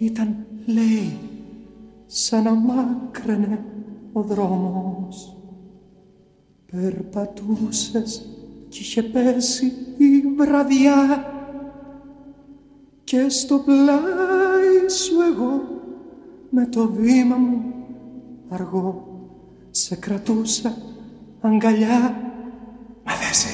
Ήταν, λέει, σαν να μάκραινε ο δρόμος. Περπατούσες κι είχε πέσει η βραδιά και στο πλάι σου εγώ με το βήμα μου αργό σε κρατούσα αγκαλιά. Μα δεν σε